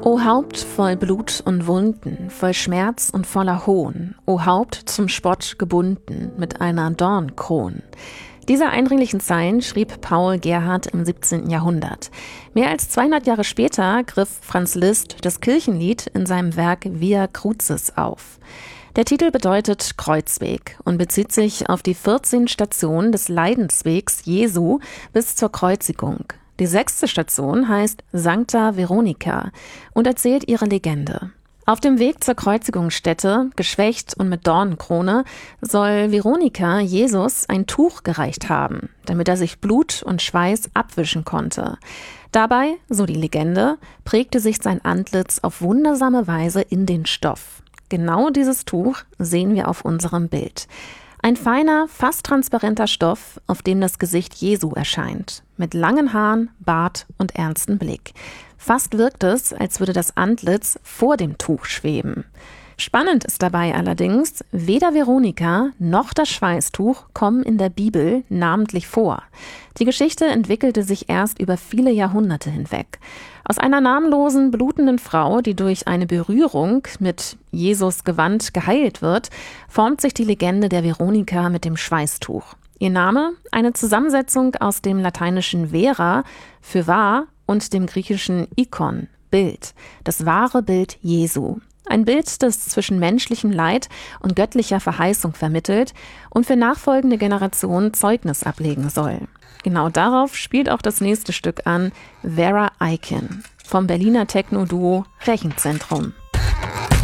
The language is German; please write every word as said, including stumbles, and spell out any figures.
O Haupt voll Blut und Wunden, voll Schmerz und voller Hohn, O Haupt zum Spott gebunden mit einer Dornkron. Diese eindringlichen Zeilen schrieb Paul Gerhardt im siebzehnten Jahrhundert. Mehr als zweihundert Jahre später griff Franz Liszt das Kirchenlied in seinem Werk Via Crucis auf. Der Titel bedeutet Kreuzweg und bezieht sich auf die vierzehn Stationen des Leidenswegs Jesu bis zur Kreuzigung. Die sechste Station heißt Sancta Veronica und erzählt ihre Legende. Auf dem Weg zur Kreuzigungsstätte, geschwächt und mit Dornenkrone, soll Veronika Jesus ein Tuch gereicht haben, damit er sich Blut und Schweiß abwischen konnte. Dabei, so die Legende, prägte sich sein Antlitz auf wundersame Weise in den Stoff. Genau dieses Tuch sehen wir auf unserem Bild. Ein feiner, fast transparenter Stoff, auf dem das Gesicht Jesu erscheint, mit langen Haaren, Bart und ernstem Blick. Fast wirkt es, als würde das Antlitz vor dem Tuch schweben. Spannend ist dabei allerdings, weder Veronika noch das Schweißtuch kommen in der Bibel namentlich vor. Die Geschichte entwickelte sich erst über viele Jahrhunderte hinweg. Aus einer namenlosen, blutenden Frau, die durch eine Berührung mit Jesus Gewand geheilt wird, formt sich die Legende der Veronika mit dem Schweißtuch. Ihr Name? Eine Zusammensetzung aus dem lateinischen vera, für wahr, und dem griechischen ikon, Bild, das wahre Bild Jesu. Ein Bild, das zwischen menschlichem Leid und göttlicher Verheißung vermittelt und für nachfolgende Generationen Zeugnis ablegen soll. Genau darauf spielt auch das nächste Stück an, Vera Eiken, vom Berliner Techno-Duo Rechenzentrum.